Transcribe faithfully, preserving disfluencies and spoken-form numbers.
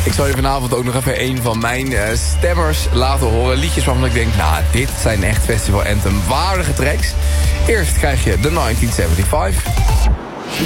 Ik zal je vanavond ook nog even een van mijn uh, stemmers laten horen. Liedjes waarvan ik denk, nou, dit zijn echt festival anthem waardige tracks. Eerst krijg je de negentien zevenenzeventig.